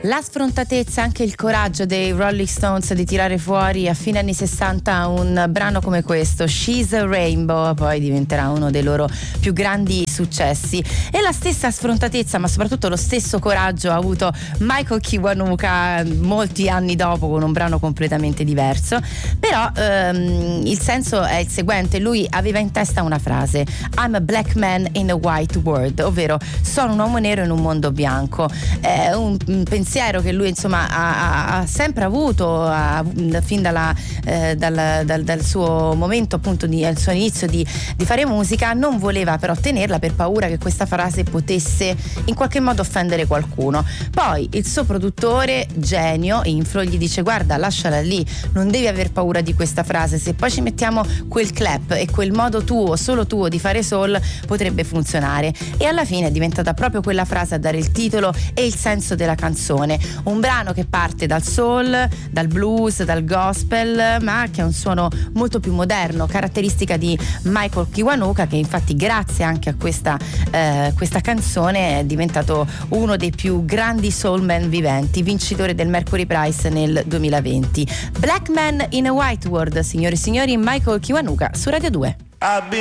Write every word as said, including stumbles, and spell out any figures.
La sfrontatezza, anche il coraggio dei Rolling Stones di tirare fuori a fine anni sessanta un brano come questo, She's a Rainbow, poi diventerà uno dei loro più grandi successi. E la stessa sfrontatezza, ma soprattutto lo stesso coraggio ha avuto Michael Kiwanuka molti anni dopo con un brano completamente diverso. Però ehm, il senso è il seguente: lui aveva in testa una frase: I'm a black man in a white world, ovvero sono un uomo nero in un mondo bianco. È un, un pensiero che lui insomma ha, ha sempre avuto ha, fin dalla, eh, dal, dal, dal suo momento, appunto, di, al suo inizio di, di fare musica. Non voleva però tenerla per paura che questa frase potesse in qualche modo offendere qualcuno. Poi il suo produttore, genio, Inflo, gli dice: guarda, lasciala lì, non devi aver paura di questa frase, se poi ci mettiamo quel clap e quel modo tuo, solo tuo, di fare soul, potrebbe funzionare. E alla fine è diventata proprio quella frase a dare il titolo e il senso della canzone. Un brano che parte dal soul, dal blues, dal gospel, ma che ha un suono molto più moderno, caratteristica di Michael Kiwanuka, che infatti grazie anche a questa, eh, questa canzone è diventato uno dei più grandi soulman viventi, vincitore del Mercury Prize nel duemilaventi. Black Man in a White World, signore e signori, Michael Kiwanuka su Radio due.